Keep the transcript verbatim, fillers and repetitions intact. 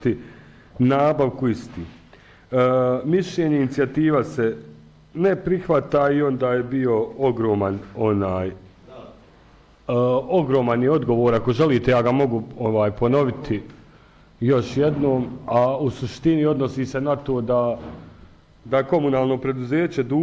nabavku isti. E, mišljenje inicijativa se ne prihvata i onda je bio ogroman onaj e, ogroman je odgovor, ako želite ja ga mogu ovaj ponoviti još jednom, a u suštini odnosi se na to da da komunalno preduzeće